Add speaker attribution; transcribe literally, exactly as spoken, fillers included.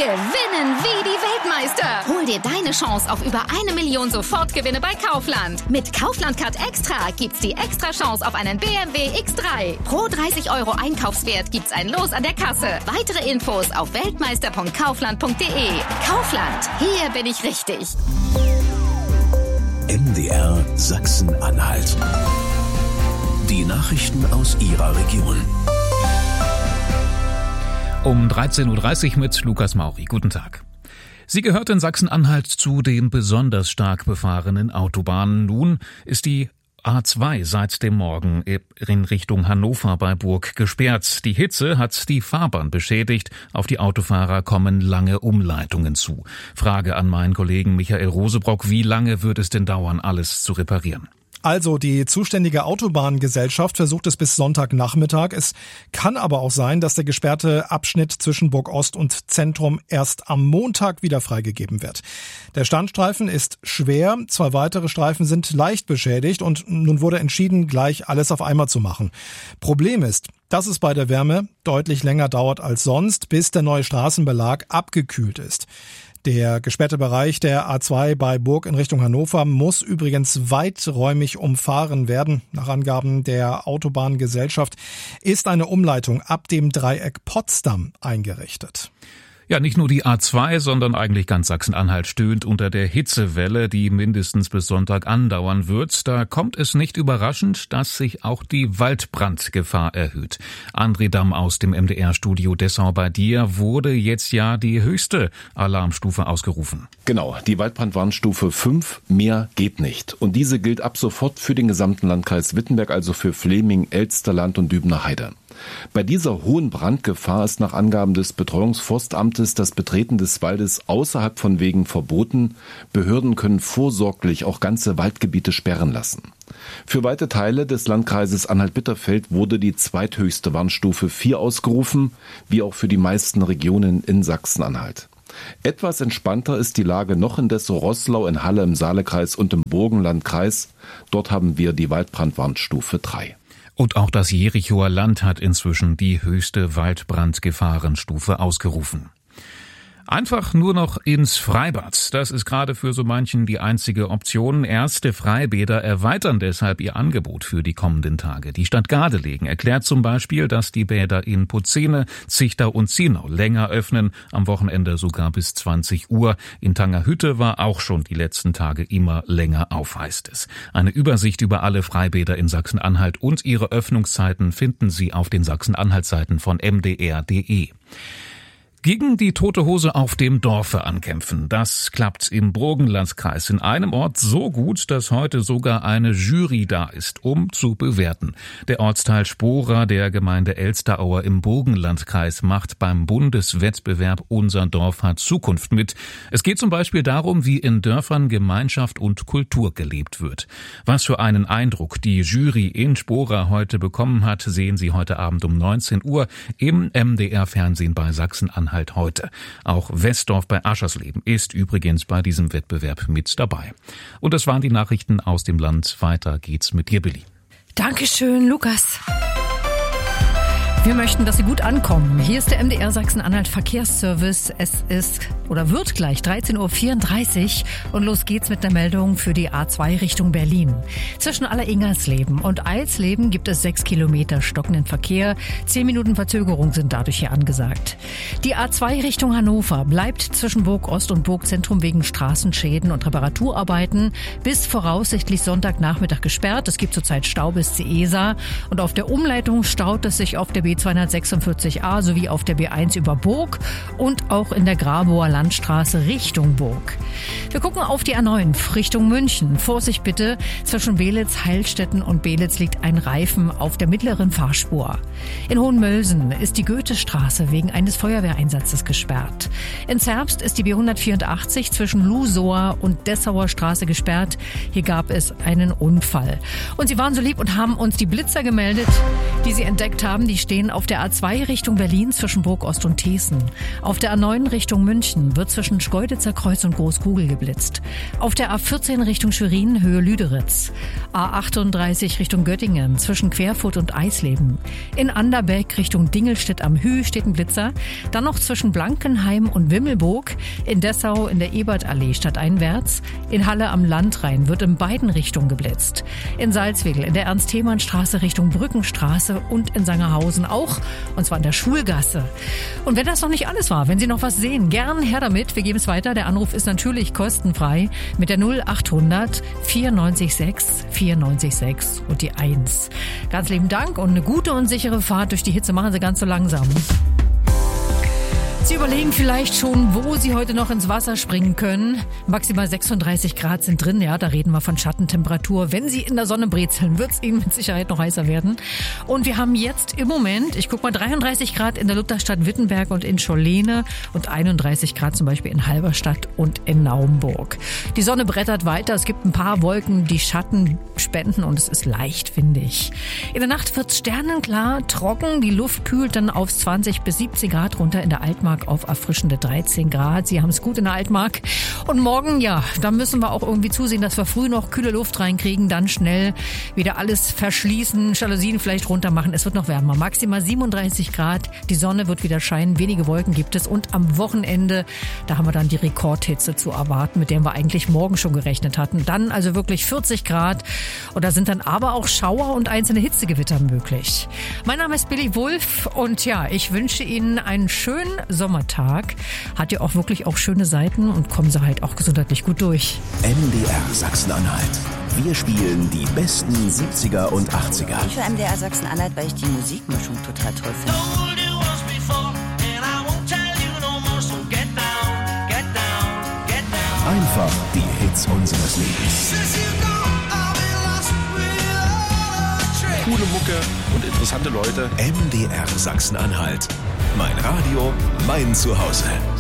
Speaker 1: Gewinnen wie die Weltmeister. Hol dir deine Chance auf über eine Million Sofortgewinne bei Kaufland. Mit Kaufland Card Extra gibt's die extra Chance auf einen B M W X drei. Pro dreißig Euro Einkaufswert gibt's ein Los an der Kasse. Weitere Infos auf weltmeister punkt kaufland punkt de. Kaufland, hier bin ich richtig.
Speaker 2: M D R Sachsen-Anhalt. Die Nachrichten aus Ihrer Region.
Speaker 3: Um dreizehn Uhr dreißig mit Lukas Mauri. Guten Tag. Sie gehört in Sachsen-Anhalt zu den besonders stark befahrenen Autobahnen. Nun ist die A zwei seit dem Morgen in Richtung Hannover bei Burg gesperrt. Die Hitze hat die Fahrbahn beschädigt. Auf die Autofahrer kommen lange Umleitungen zu. Frage an meinen Kollegen Michael Rosebrock. Wie lange wird es denn dauern, alles zu reparieren?
Speaker 4: Also die zuständige Autobahngesellschaft versucht es bis Sonntagnachmittag. Es kann aber auch sein, dass der gesperrte Abschnitt zwischen Burg Ost und Zentrum erst am Montag wieder freigegeben wird. Der Standstreifen ist schwer, zwei weitere Streifen sind leicht beschädigt und nun wurde entschieden, gleich alles auf einmal zu machen. Problem ist, dass es bei der Wärme deutlich länger dauert als sonst, bis der neue Straßenbelag abgekühlt ist. Der gesperrte Bereich der A zwei bei Burg in Richtung Hannover muss übrigens weiträumig umfahren werden. Nach Angaben der Autobahngesellschaft ist eine Umleitung ab dem Dreieck Potsdam eingerichtet.
Speaker 3: Ja, nicht nur die A zwei, sondern eigentlich ganz Sachsen-Anhalt stöhnt unter der Hitzewelle, die mindestens bis Sonntag andauern wird. Da kommt es nicht überraschend, dass sich auch die Waldbrandgefahr erhöht. André Damm aus dem M D R-Studio Dessau bei dir. Wurde jetzt ja die höchste Alarmstufe ausgerufen.
Speaker 5: Genau, die Waldbrandwarnstufe fünf, mehr geht nicht. Und diese gilt ab sofort für den gesamten Landkreis Wittenberg, also für Fleming, Elsterland und Dübener Heide. Bei dieser hohen Brandgefahr ist nach Angaben des Betreuungsforstamtes das Betreten des Waldes außerhalb von Wegen verboten. Behörden können vorsorglich auch ganze Waldgebiete sperren lassen. Für weite Teile des Landkreises Anhalt-Bitterfeld wurde die zweithöchste Warnstufe vier ausgerufen, wie auch für die meisten Regionen in Sachsen-Anhalt. Etwas entspannter ist die Lage noch in Dessau-Roßlau, in Halle im Saalekreis und im Burgenlandkreis. Dort haben wir die Waldbrandwarnstufe drei.
Speaker 3: Und auch das Jerichoer Land hat inzwischen die höchste Waldbrandgefahrenstufe ausgerufen. Einfach nur noch ins Freibad. Das ist gerade für so manchen die einzige Option. Erste Freibäder erweitern deshalb ihr Angebot für die kommenden Tage. Die Stadt Gardelegen erklärt zum Beispiel, dass die Bäder in Putzene, Zichtau und Zienau länger öffnen, am Wochenende sogar bis zwanzig Uhr. In Tangerhütte war auch schon die letzten Tage immer länger auf, heißt es. Eine Übersicht über alle Freibäder in Sachsen-Anhalt und ihre Öffnungszeiten finden Sie auf den Sachsen-Anhalt-Seiten von m d r punkt d e. Gegen die tote Hose auf dem Dorfe ankämpfen. Das klappt im Burgenlandkreis in einem Ort so gut, dass heute sogar eine Jury da ist, um zu bewerten. Der Ortsteil Spora der Gemeinde Elsteraue im Burgenlandkreis macht beim Bundeswettbewerb Unser Dorf hat Zukunft mit. Es geht zum Beispiel darum, wie in Dörfern Gemeinschaft und Kultur gelebt wird. Was für einen Eindruck die Jury in Spora heute bekommen hat, sehen Sie heute Abend um neunzehn Uhr im M D R-Fernsehen bei Sachsen-Anhalt. Halt heute. Auch Westdorf bei Aschersleben ist übrigens bei diesem Wettbewerb mit dabei. Und das waren die Nachrichten aus dem Land. Weiter geht's mit dir, Billy.
Speaker 6: Dankeschön, Lukas. Wir möchten, dass Sie gut ankommen. Hier ist der M D R Sachsen-Anhalt Verkehrsservice. Es ist oder wird gleich dreizehn Uhr vierunddreißig und los geht's mit der Meldung für die A zwei Richtung Berlin. Zwischen Aller-Ingersleben und Eilsleben gibt es sechs Kilometer stockenden Verkehr. Zehn Minuten Verzögerung sind dadurch hier angesagt. Die A zwei Richtung Hannover bleibt zwischen Burg Ost und Burg Zentrum wegen Straßenschäden und Reparaturarbeiten bis voraussichtlich Sonntagnachmittag gesperrt. Es gibt zurzeit Stau bis zur Isar und auf der Umleitung staut es sich auf der B zweihundertsechsundvierzig a sowie auf der B eins über Burg und auch in der Grabower Landstraße Richtung Burg. Wir gucken auf die A neun Richtung München. Vorsicht bitte, zwischen Beelitz, Heilstätten und Beelitz liegt ein Reifen auf der mittleren Fahrspur. In Hohenmölsen ist die Goethestraße wegen eines Feuerwehreinsatzes gesperrt. In Zerbst ist die B hundertvierundachtzig zwischen Lusower und Dessauer Straße gesperrt. Hier gab es einen Unfall. Und Sie waren so lieb und haben uns die Blitzer gemeldet, die Sie entdeckt haben. Die stehen sehen. Auf der A zwei Richtung Berlin zwischen Burgost und Thesen. Auf der A neun Richtung München wird zwischen Schkeuditzer Kreuz und Großkugel geblitzt. Auf der A vierzehn Richtung Schwerin, Höhe Lüderitz. A achtunddreißig Richtung Göttingen zwischen Querfurt und Eisleben. In Anderbeck Richtung Dingelstedt am Hü steht ein Blitzer. Dann noch zwischen Blankenheim und Wimmelburg. In Dessau in der Ebertallee stadteinwärts. In Halle am Landrhein wird in beiden Richtungen geblitzt. In Salzwedel in der Ernst-Thiemann-Straße Richtung Brückenstraße und in Sangerhausen auch, und zwar in der Schulgasse. Und wenn das noch nicht alles war, wenn Sie noch was sehen, gern her damit. Wir geben es weiter. Der Anruf ist natürlich kostenfrei mit der null achthundert vierundneunzig sechs vierundneunzig sechs und die eins. Ganz lieben Dank und eine gute und sichere Fahrt durch die Hitze. Machen Sie ganz so langsam. Sie überlegen vielleicht schon, wo Sie heute noch ins Wasser springen können. Maximal sechsunddreißig Grad sind drin, ja, da reden wir von Schattentemperatur. Wenn Sie in der Sonne brezeln, wird es Ihnen mit Sicherheit noch heißer werden. Und wir haben jetzt im Moment, ich guck mal, dreiunddreißig Grad in der Lutherstadt Wittenberg und in Scholene und einunddreißig Grad zum Beispiel in Halberstadt und in Naumburg. Die Sonne brettert weiter, es gibt ein paar Wolken, die Schatten spenden und es ist leicht windig. In der Nacht wird es sternenklar, trocken, die Luft kühlt dann auf zwanzig bis siebzehn Grad runter, in der Altmark auf erfrischende dreizehn Grad. Sie haben es gut in der Altmark. Und morgen, ja, da müssen wir auch irgendwie zusehen, dass wir früh noch kühle Luft reinkriegen, dann schnell wieder alles verschließen, Jalousien vielleicht runter machen. Es wird noch wärmer. Maximal siebenunddreißig Grad. Die Sonne wird wieder scheinen. Wenige Wolken gibt es. Und am Wochenende, da haben wir dann die Rekordhitze zu erwarten, mit der wir eigentlich morgen schon gerechnet hatten. Dann also wirklich vierzig Grad. Und da sind dann aber auch Schauer und einzelne Hitzegewitter möglich. Mein Name ist Billy Wulff und ja, ich wünsche Ihnen einen schönen Sommertag. Hat ja auch wirklich auch schöne Seiten und kommen Sie halt auch gesundheitlich gut durch.
Speaker 2: M D R Sachsen-Anhalt. Wir spielen die besten siebziger und achtziger.
Speaker 7: Ich höre M D R Sachsen-Anhalt, weil ich die Musikmischung total toll finde.
Speaker 2: Einfach die Hits unseres Lebens.
Speaker 8: Coole Mucke und interessante Leute.
Speaker 2: M D R Sachsen-Anhalt. Mein Radio, mein Zuhause.